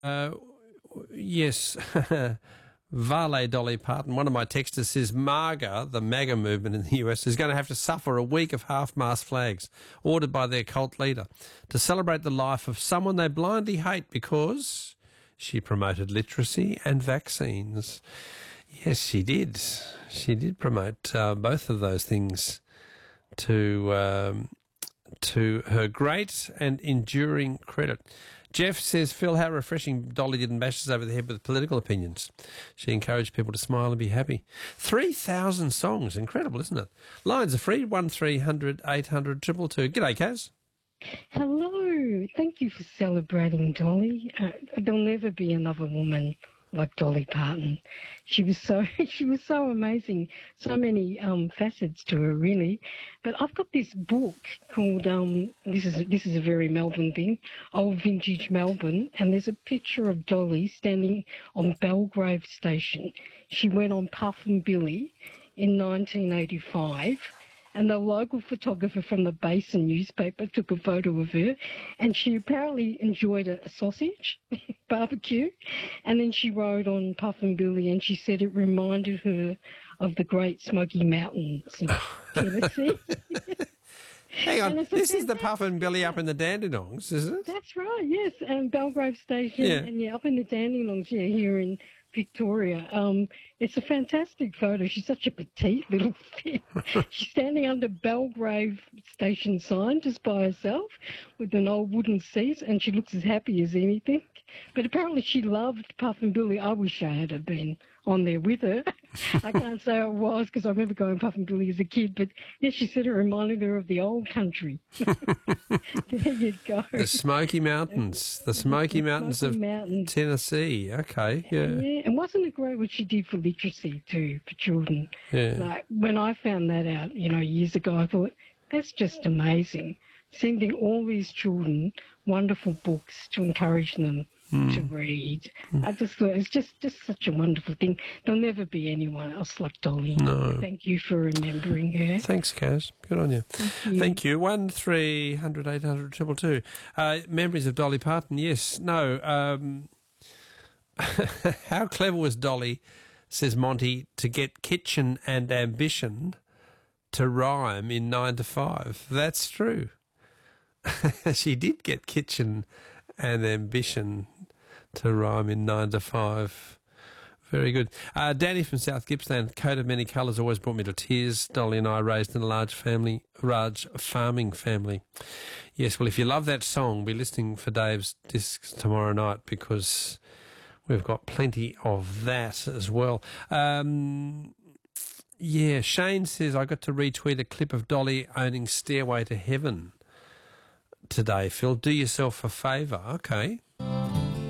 Uh, yes. Vale Dolly Parton. One of my texters says MAGA, the MAGA movement in the US, is going to have to suffer a week of half-mast flags ordered by their cult leader to celebrate the life of someone they blindly hate because she promoted literacy and vaccines. Yes, she did. She did promote both of those things to her great and enduring credit. Jeff says, Phil, how refreshing Dolly didn't bash us over the head with political opinions. She encouraged people to smile and be happy. 3,000 songs. Incredible, isn't it? Lines are free, 1300 800 222. G'day, Kaz. Hello. Thank you for celebrating Dolly. There'll never be another woman like Dolly Parton. She was so amazing. So many facets to her, really. But I've got this book called this is a very Melbourne thing, Old Vintage Melbourne, and there's a picture of Dolly standing on Belgrave Station. She went on Puff and Billy in 1985. And the local photographer from the Basin newspaper took a photo of her, and she apparently enjoyed a sausage barbecue. And then she rode on Puff and Billy, and she said it reminded her of the Great Smoky Mountains in Tennessee. Hang on, this is the Puff and Billy up in the Dandenongs, is it? That's right, yes, and Belgrave Station, and up in the Dandenongs, here in Victoria. It's a fantastic photo. She's such a petite little thing. She's standing under Belgrave Station sign just by herself with an old wooden seat, and she looks as happy as anything. But apparently she loved Puff and Billy. I wish I had been on there with her. I can't say I was because I remember going Puff and Billy as a kid, but yes, she said it reminded her of the old country. There you go. The Smoky Mountains. The Smoky Mountains of Tennessee. Okay, yeah. Yeah, and wasn't it great what she did for literacy too, for children? Yeah. Like, when I found that out, years ago, I thought, that's just amazing. Sending all these children wonderful books to encourage them to read. I just thought it's just such a wonderful thing. There'll never be anyone else like Dolly. No. Thank you for remembering her. Thanks, Kaz. Good on you. Thank you. 1300 800 222. Memories of Dolly Parton. Yes. No. How clever was Dolly, says Monty, to get kitchen and ambition to rhyme in 9 to 5. That's true. She did get kitchen and ambition to rhyme in 9 to 5. Very good. Danny from South Gippsland, coat of many colours always brought me to tears. Dolly and I raised in a large farming family. Yes, well, if you love that song, be listening for Dave's discs tomorrow night because we've got plenty of that as well. Yeah, Shane says, I got to retweet a clip of Dolly owning Stairway to Heaven today, Phil. Do yourself a favour. Okay.